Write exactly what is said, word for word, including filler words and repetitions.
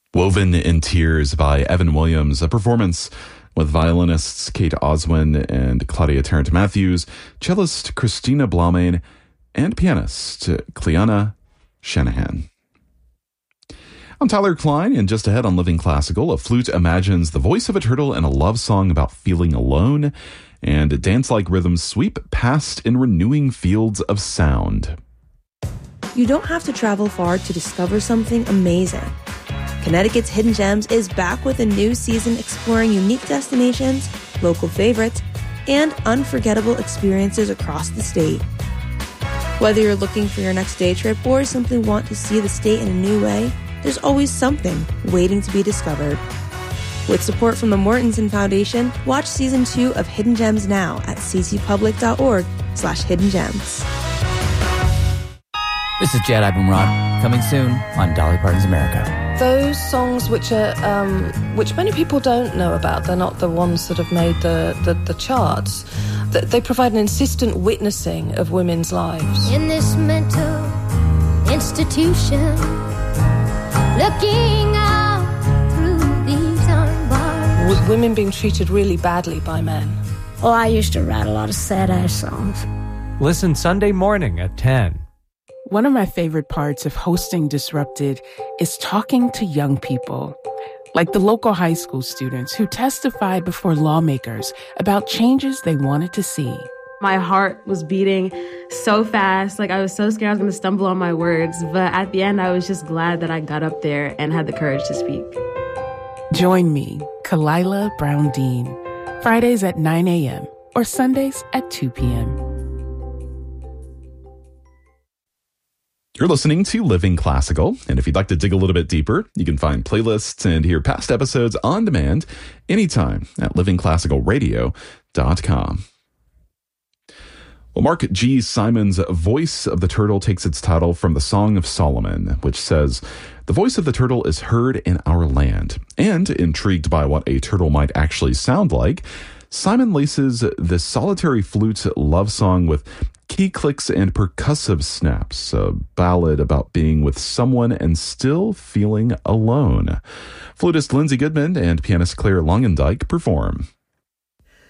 Woven in Tears by Evan Williams, a performance with violinists Kate Oswin and Claudia Tarrant Matthews, cellist Christina Blaumain, and pianist Cleanna Shanahan. I'm Tyler Klein, and just ahead on Living Classical, a flute imagines the voice of a turtle in a love song about feeling alone, and dance-like rhythms sweep past in renewing fields of sound. You don't have to travel far to discover something amazing. Connecticut's Hidden Gems is back with a new season exploring unique destinations, local favorites, and unforgettable experiences across the state. Whether you're looking for your next day trip or simply want to see the state in a new way, there's always something waiting to be discovered. With support from the Mortensen Foundation, watch season two of Hidden Gems now at ccpublic.org slash hidden gems. This is Jed Abumrad, coming soon on Dolly Parton's America. Those songs which are um, which many people don't know about, they're not the ones that have made the, the, the charts. They provide an insistent witnessing of women's lives. In this mental institution, looking out through these iron bars. W- women being treated really badly by men. Oh, I used to write a lot of sad-ass songs. Listen Sunday morning at ten. One of my favorite parts of hosting Disrupted is talking to young people, like the local high school students who testified before lawmakers about changes they wanted to see. My heart was beating so fast, like I was so scared I was going to stumble on my words, but at the end I was just glad that I got up there and had the courage to speak. Join me, Kalila Brown Dean, Fridays at nine a.m. or Sundays at two p.m. You're listening to Living Classical, and if you'd like to dig a little bit deeper, you can find playlists and hear past episodes on demand anytime at living classical radio dot com. Well, Mark G. Simon's Voice of the Turtle takes its title from the Song of Solomon, which says, "The voice of the turtle is heard in our land." And, intrigued by what a turtle might actually sound like, Simon laces this solitary flute love song with key clicks and percussive snaps, a ballad about being with someone and still feeling alone. Flutist Lindsay Goodman and pianist Claire Longendijk perform.